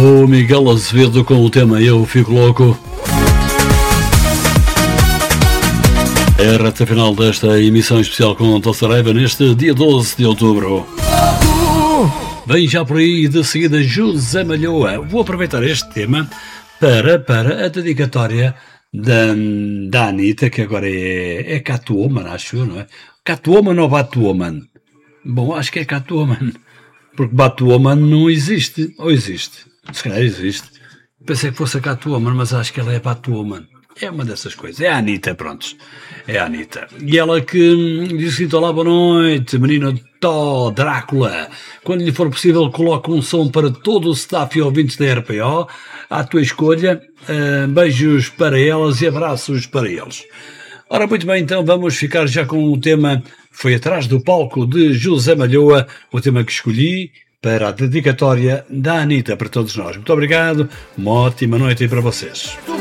O Miguel Azevedo com o tema Eu Fico Louco. É a reta final desta emissão especial com Tom Saraiva neste dia 12 de outubro. Vem já por aí de seguida José Malhoa. Vou aproveitar este tema para a dedicatória da Anitta, que agora é Catwoman, acho eu, não é? Catwoman ou Batwoman? Bom, acho que é Catwoman, porque Batwoman não existe, ou existe? Se calhar existe. Pensei que fosse a Catwoman, mas acho que ela é Batwoman. É uma dessas coisas. É a Anitta, prontos. É a Anitta. E ela que diz assim: olá, boa noite, menino Tó Drácula. Quando lhe for possível, coloque um som para todo o staff e ouvintes da RPO. À tua escolha. Beijos para elas e abraços para eles. Ora, muito bem, então vamos ficar já com o tema Foi Atrás do Palco de José Malhoa, o tema que escolhi para a dedicatória da Anitta para todos nós. Muito obrigado, uma ótima noite aí para vocês.